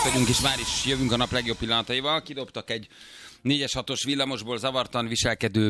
vagyunk, és már is jövünk a nap legjobb pillanataival. Kidobtak egy 4-es 6-os villamosból zavartan viselkedő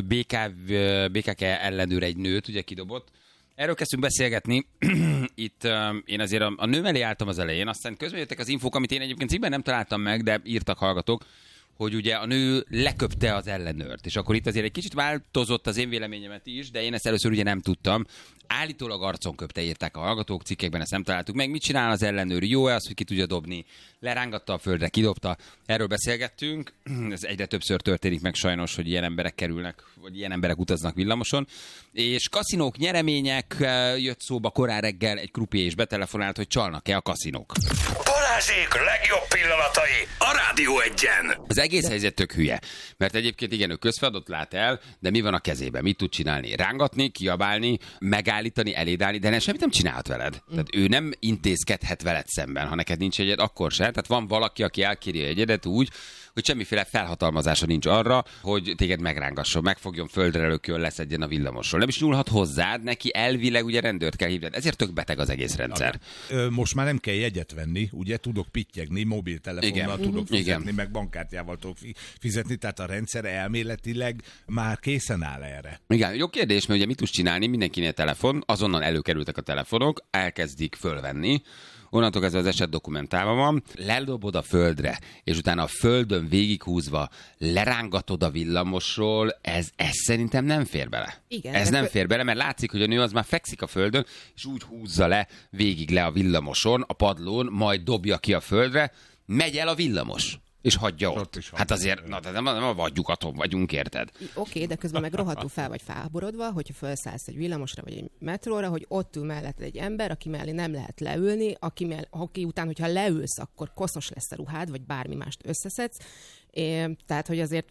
BKK ellenőr egy nőt, ugye kidobott. Erről kezdtünk beszélgetni. Itt én azért a nő mellé álltam az elején, aztán közben jöttek az infók, amit én egyébként cikkben nem találtam meg, de írtak hallgatók, hogy ugye a nő leköpte az ellenőrt. És akkor itt azért egy kicsit változott az én véleményemet is, de én ezt először ugye nem tudtam. Állítólag arcon köpte, írták a hallgatók, cikkekben ezt nem találtuk meg. Mit csinál az ellenőr? Jó-e az, hogy ki tudja dobni? Lerángatta a földre, kidobta. Erről beszélgettünk. Ez egyre többször történik meg sajnos, hogy ilyen emberek kerülnek, vagy ilyen emberek utaznak villamoson. És kaszinók, nyeremények jött szóba korán reggel, egy krupié is betelefonált, hogy csalnak-e a kaszinók. Balázsék legjobb pillanatai a Rádió Egyen. Az egész helyzet tök hülye, mert egyébként igen, ő közfeladatot lát el, de mi van a kezében? Mit tud csinálni? Rángatni, kiabálni, megállítani, eléd állni, de semmit nem csinálhat veled. Tehát ő nem intézkedhet veled szemben, ha neked nincs egyed, akkor sem. Tehát van valaki, aki elkéri a jegyedet úgy, hogy semmiféle felhatalmazása nincs arra, hogy téged megrángasson, megfogjon, földre lökjön, leszedjen a villamosról. Nem is nyúlhat hozzád, neki elvileg ugye rendőrt kell hívni. Ezért tök beteg az egész rendszer. Most már nem kell jegyet venni, ugye tudok pittyegni, mobiltelefonnal tudok fizetni, meg bankkártyával tudok fizetni, tehát a rendszer elméletileg már készen áll erre. Igen, jó kérdés, mert ugye mit tudsz csinálni, mindenkinél telefon, azonnal előkerültek a telefonok, elkezdik fölvenni, onnantól kezdve az eset dokumentálva van, ledobod a földre, és utána a földön végighúzva lerángatod a villamosról, ez szerintem nem fér bele. Igen, ez nem fér bele, mert látszik, hogy a nő az már fekszik a földön, és úgy húzza le végig le a villamoson, a padlón, majd dobja ki a földre, megy el a villamos. És hagyja ott. Hát azért, nem a vadlyugaton vagyunk, érted? Oké, de közben meg rohadtul fel vagy felháborodva, hogyha felszállsz egy villamosra vagy egy metróra, hogy ott ül mellett egy ember, aki mellé nem lehet leülni, aki után, hogyha leülsz, akkor koszos lesz a ruhád, vagy bármi mást összeszedsz. Tehát, hogy azért,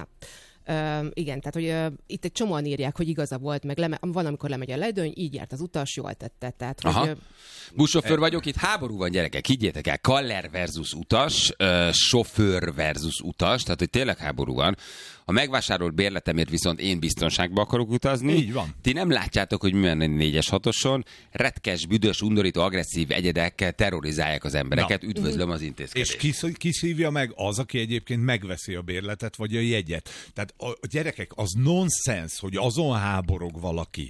igen, tehát, hogy itt egy csomóan írják, hogy igaza volt, meg van, amikor lemegy a ledőny, így járt az utas, jól tette. Tehát, hogy, buszsofőr vagyok, itt háború van, gyerekek, higgyétek el, kaller versus utas, sofőr versus utas, tehát, hogy tényleg háború van. A megvásárolt bérletemért viszont én biztonságba akarok utazni. Így van. Ti nem látjátok, hogy milyen 4-es 6-oson retkes, büdös, undorító, agresszív egyedekkel terrorizálják az embereket. Na. Üdvözlöm az intézkedést. És ki szívja meg? Az, aki egyébként megveszi a bérletet, vagy a jegyet. Tehát a gyerekek, az nonsens, hogy azon háborog valaki,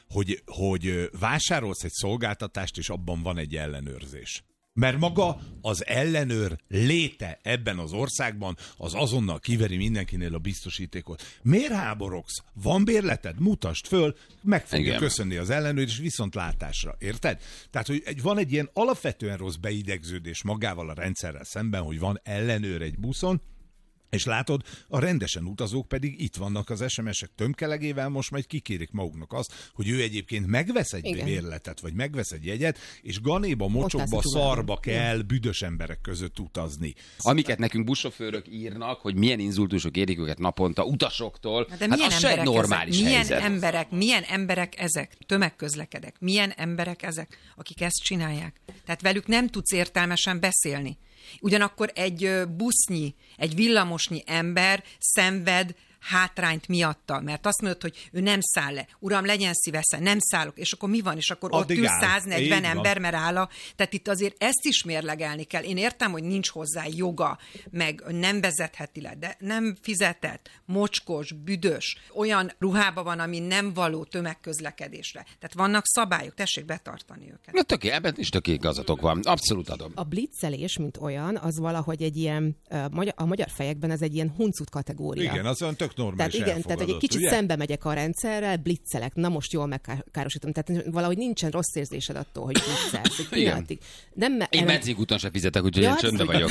hogy vásárolsz egy szolgáltatást, és abban van egy ellenőrzés. Mert maga az ellenőr léte ebben az országban az azonnal kiveri mindenkinél a biztosítékot. Miért háborogsz? Van bérleted? Mutasd föl, meg fogja köszönni az ellenőr, és viszontlátásra. Érted? Tehát, hogy van egy ilyen alapvetően rossz beidegződés magával a rendszerrel szemben, hogy van ellenőr egy buszon, és látod, a rendesen utazók pedig itt vannak az SMS-ek tömkelegével, most majd kikérik maguknak azt, hogy ő egyébként megvesz egy bérletet, vagy megvesz egy jegyet, és ganéba, mocsokba, szarba kell büdös emberek között utazni. Amiket nekünk buszsofőrök írnak, hogy milyen inzultusok érik őket naponta utasoktól, de milyen az se egy normális helyzet. Milyen emberek ezek? Tömegközlekedek. Milyen emberek ezek, akik ezt csinálják? Tehát velük nem tudsz értelmesen beszélni. Ugyanakkor egy busznyi, egy villamosnyi ember szenved hátrányt miatta, mert azt mondod, hogy ő nem száll le. Uram, legyen szívesen, nem szállok. És akkor mi van? És akkor addig ott ül 140 ember, mert áll Tehát itt azért ezt is mérlegelni kell. Én értem, hogy nincs hozzá joga, meg nem vezetheti le, de nem fizetett, mocskos, büdös, olyan ruhába van, ami nem való tömegközlekedésre. Tehát vannak szabályok, tessék betartani őket. Na ebben is tök igazatok van. Abszolút adom. A blitzelés, mint olyan, az valahogy egy ilyen, a magyar fejekben ez egy ilyen huncut kategória. Igen, az olyan tök normális. Tehát igen, tehát egy kicsit szembe megyek a rendszerrel, blitzelek, na most jól megkárosítom. Tehát valahogy nincsen rossz érzésed attól, hogy blitzelsz. Egy pillanatig. Én benzinkúton sem fizetek, úgyhogy én csöndben vagyok.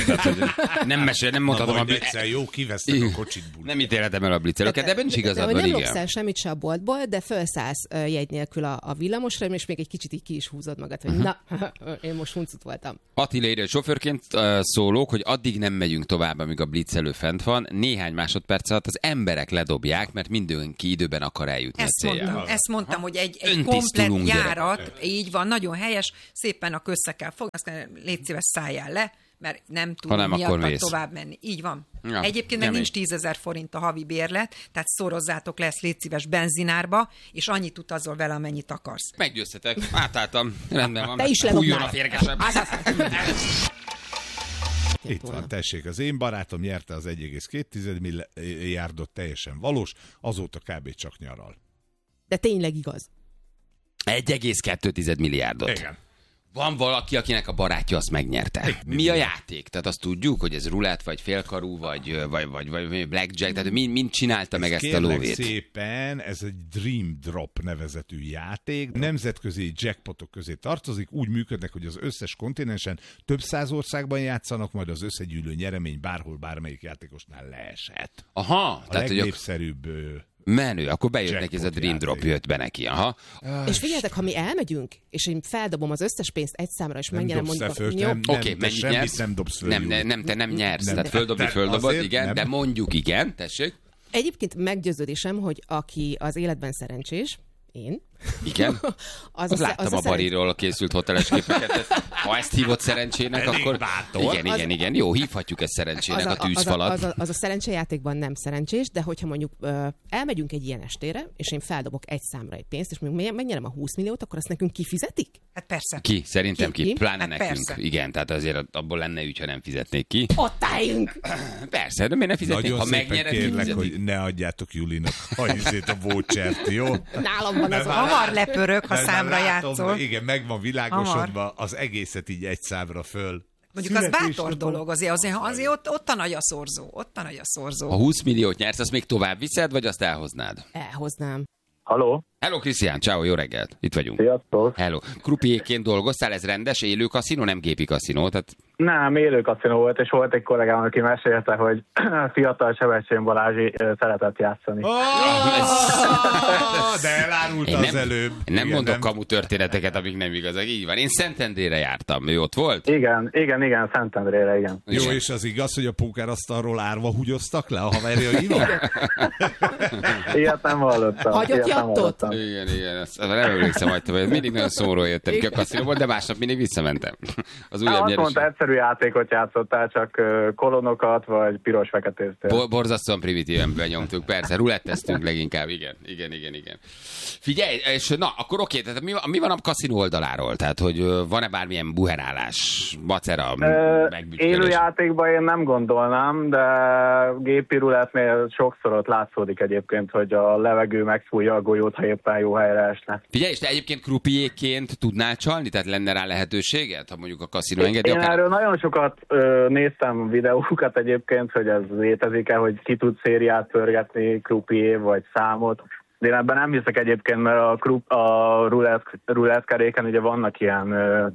Nem mondhatom a blitzel. Jó, kivesztek a kocsitból. Nem ítélhetem el a blitzelőket, de ebben is igazad van, nem igen. lopsz el semmit se a boltból, de felszállsz jegy nélkül a villamosra, és még egy kicsit így ki is húzod magad, hogy na, én most huncut voltam. Attila írja, sofőrként szólok, hogy addig nem megyünk tovább, amíg a blitzelő fent van. Néhány másodperc alatt az emberek ledobják, mert mindenki időben akar eljutni a céljához. Ezt mondtam, hogy egy komplet járat, így van, nagyon helyes, szépen a össze kell fogni, azt kell, légy szíves, szálljál le, mert nem tud miatt tovább menni. Így van. Ja, egyébként meg nincs 10 000 forint a havi bérlet, tehát szorozzátok le ezt, légy szíves, benzinárba, és annyit utazol vele, amennyit akarsz. Meggyőztetek, átálltam, rendben van. Te is fújjon a férgesebb. Itt van, tessék, az én barátom nyerte az 1,2 milliárdot, teljesen valós, azóta kb. Csak nyaral. De tényleg igaz. 1,2 milliárdot. Igen. Van valaki, akinek a barátja azt megnyerte. Mi a játék? Tehát azt tudjuk, hogy ez rulett, vagy félkarú, vagy blackjack, tehát mind csinálta meg ezt a lóvét. Szépen, ez egy Dream Drop nevezetű játék. Nemzetközi jackpotok közé tartozik, úgy működnek, hogy az összes kontinensen több száz országban játszanak, majd az összegyűlő nyeremény bárhol, bármelyik játékosnál leeshet. Aha. A legnépszerűbb... Menő, akkor bejött neki ez a Dream Drop, jött be neki. Aha. És figyeljetek, ha mi elmegyünk, és én feldobom az összes pénzt egy számra, és megnyerem mondjuk... Oké, mennyit nyersz? Nem dobsz föl. Nem, te nem nyersz. Tehát földobod, igen, de mondjuk igen, tessék. Egyébként meggyőződésem, hogy aki az életben szerencsés, én. Igen? Az láttam a Bariról készült hoteles képeket. Ha ezt hívott szerencsének, elég akkor... bátor. Igen. Jó, hívhatjuk ezt szerencsének a tűzfalat. Az a szerencsejátékban nem szerencsés, de hogyha mondjuk elmegyünk egy ilyen estére, és én feldobok egy számra egy pénzt, és mondjuk megnyerem a 20 milliót, akkor azt nekünk kifizetik? Hát persze. Ki? Szerintem ki. Pláne Hát nekünk. persze. Igen, tehát azért abból lenne ügy, ha nem fizetnék ki. Ott álljunk! Persze, de miért ne fizetnék? Nagyon Ha szépen megnyered, kérlek, kifizeti. hogy ne adjátok Julinak a vouchert, jó? Nálam van az Hamar lepörök, ha Mert már számra látom, játszol. Igen, meg van világosodva, az egészet így egy számra föl. Mondjuk az bátor dolog, azért ott a nagy a szorzó. Ha 20 milliót nyersz, azt még tovább viszed, vagy azt elhoznád? Elhoznám. Halló? Hello, Krisztián, ciao, jó reggelt. Itt vagyunk. Sziasztok! Hello. Krupiékként dolgoztál, ez rendes élő kaszinó, nem gépi kaszinó? Tehát... Nem, élő kaszinó volt, és volt egy kollégám, aki mesélte, hogy fiatal Sebestyén Balázsi szeretett játszani. De elárult az előbb. Nem mondok kamu történeteket, amik nem igazak. Így van. Én Szentendrére jártam. Ő ott volt? Igen, Szentendrére, igen. Jó, és az igaz, hogy a pókerasztalról árva húgyoztak le a haverjaival? Ilyet nem hallottam. Hagyott jattot? Igen. Azt nem emlékszem, hogy mindig nagyon szomorúan jöttem ki a kaszinóból, de másnap mindig visszamentem. Az újabb Azt nyereség. mondta, egyszerű játékot játszottál, csak kolonokat, vagy piros-feketéztél. Borzasztóan primitíven benyomtuk, persze, ruletteztünk leginkább, igen. Figyelj, és na, akkor oké, tehát mi van a kaszinó oldaláról? Tehát, hogy van-e bármilyen buherálás, macera, megbütyölés? Élő játékban én nem gondolnám, de gépi rulettnél sokszor ott látszódik egyébként, hogy a levegő megfújja a golyót, ha éppen jó helyre esne. Figyelj, és te egyébként krupiékként tudnál csalni? Tehát lenne rá lehetőséged, ha mondjuk a kaszinó engedi? Én erről nagyon sokat néztem videókat egyébként, hogy ez létezik-e, hogy ki tud szériát pörgetni, croupier vagy számot. De én ebben nem hiszek egyébként, mert a rulettkeréken ugye vannak ilyen,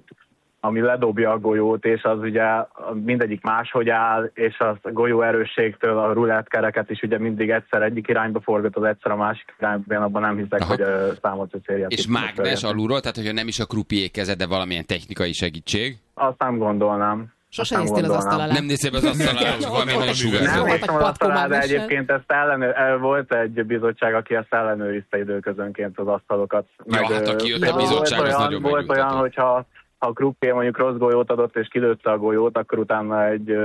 ami ledobja a golyót, és az ugye mindegyik máshogy áll, és a golyó erősségtől a rulettkereket is ugye mindig egyszer egyik irányba forgatod, egyszer a másik irányba, én abban nem hiszek, hogy számot vagy szériát. És mágnes alulról, tehát hogyha nem is a croupier kezed, de valamilyen technikai segítség? Azt nem gondolnám. Sose néztél az asztal alá. Nem néztél az asztal alá, és valami nagyon Nem sugárzó. néztem az asztal alá, de egyébként ezt volt egy bizottság, aki ezt ellenőrizte időközönként az asztalokat. Jó, hát aki jött a bizottság, az nagyon volt olyan, megnyugtató. hogyha a croupier mondjuk rossz golyót adott, és kilőtte a golyót, akkor utána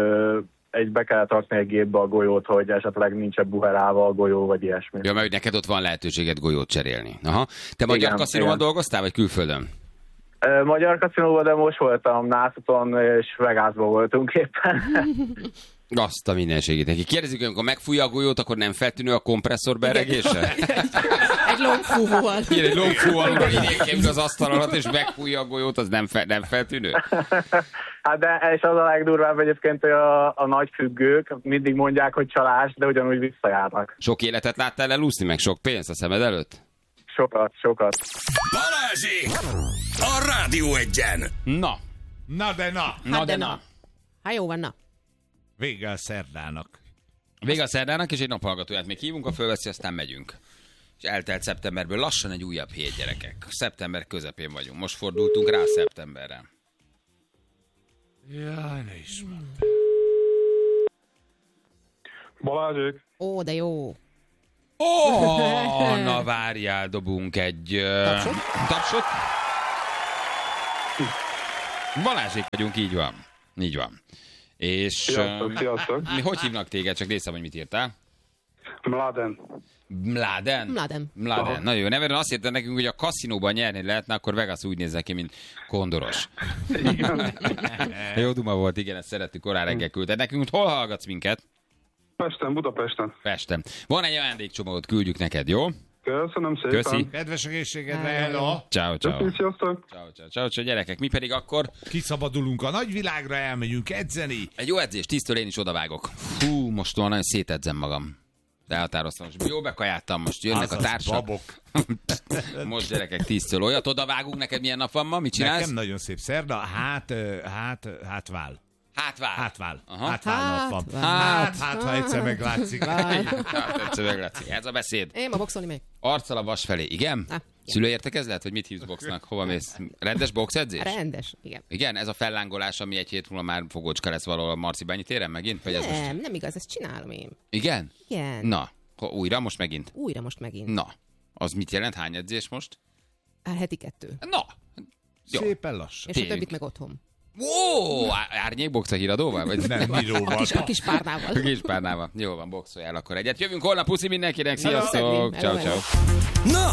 be kellett rakni egy gépbe a golyót, hogy esetleg nincs buherálva a golyó, vagy ilyesmi. Ja, mert hogy neked ott van lehetőséged golyót cserélni. Aha. Te magyar kaszinóban dolgoztál, vagy külföldön? Magyar kaszinóban, de most voltam Nászuton, és Vegasban voltunk éppen. Azt a mindenségét neki. Kérdezik, hogy amikor megfújja a golyót, akkor nem feltűnő a kompresszor beregése? Egy longfúvóval. Igen, egy longfúval, amikor idénként az asztal alatt, és megfújja a golyót, az nem feltűnő? Hát de és az a legdurvább egyébként, hogy a nagy függők mindig mondják, hogy csalás, de ugyanúgy visszajárnak. Sok életet láttál elúszni, meg sok pénzt a szemed előtt? Sokat. Balázsék! A Rádió Egyen! Na. Na de na. Hát jó van, na. Vége a szerdának. Vége a szerdának, és egy naphallgatóját még hívunk, a fölveszi, aztán megyünk. És eltelt szeptemberből lassan egy újabb hét, gyerekek. Szeptember közepén vagyunk. Most fordultunk rá szeptemberre. Jaj, ne is mondd. Balázsék! Ó, de jó. Na várjál, dobunk egy... Tapsot? Balázsék vagyunk, így van. És... Sziasztok! Hogy hívnak téged? Csak nézem, hogy mit írtál. Mladen. Mladen? Mladen. Nagyon jó neve. Azt érte nekünk, hogy a kaszinóban nyerni lehetne, akkor Vegas úgy nézze ki, mint kondoros. Jó duma volt, igen, ezt szerettük, korán reggel küldted nekünk. Hol hallgatsz minket? Pesten, Budapesten. Pesten. Van egy ajándékcsomót, küldjük neked, jó? Köszönöm szépen. Köszi. Kedves egészségedre, hello! Ciao, ciao. Köszönöm, sziasztok. Ciao, gyerekek. Mi pedig akkor Kiszabadulunk a nagyvilágra, elmegyünk edzeni. egy jó edzés, 10-től én is odavágok. Fú, most nagyon szétedzem magam. De határoztam, most jó bekajáltam, most jönnek a Azaz, társak. babok. Most gyerekek 10-től olyat odavágunk, neked milyen nap van ma, mit csinálsz? Nekem nagyon szép szerda, hátvál. Hátvál. Aha. Hátvál nap van. Hát. Ha egyszer meglátszik. Hát, egyszer meglátszik. Ez a beszéd. Én ma boxolni még. Arccal a vas felé, igen? Igen. Szülőértekezlet, vagy mit hívsz boxnak? Hova mész? Rendes boxedzés? Rendes, igen. Igen, ez a fellángolás, ami egy hét múlva már fogócska lesz valahol a Marcibányi téren megint? Vagy ez most... Nem igaz, ezt csinálom én. Igen? Igen. Na, újra most megint? Újra most megint. Na, az mit jelent? Hány edzés most? Heti 2. Na, jó. Szépen lassan. És a Tényleg. többit meg otthon. Ó, árnyékbox a híradóval? Vagy Nem, miróval. A kis párnával. kis párnával. Jó van, boxoljál akkor egyet. Jövünk holnap, puszi mindenkinek, sziasztok! Hello. Ciao, ciao. Na,